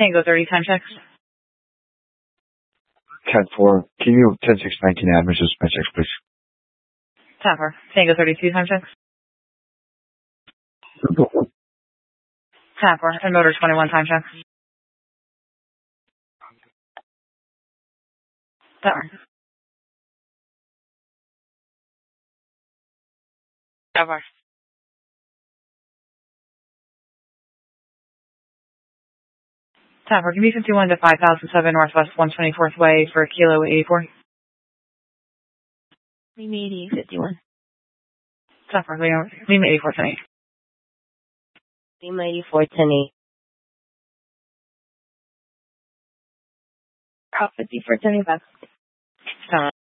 Tango 30, time check. 10-4. Can you 10-6-19 admins just my checks, please? Tapper. Tango 32, time check. Tapper. And motor 21, time check. Tapper. Tapper. Tapper, give me 51 to 5007 Northwest 124th Way for Kilo 84. Lima 8851. Tapper, Lima 84 tonight. Lima 8410. Alpha 54 back.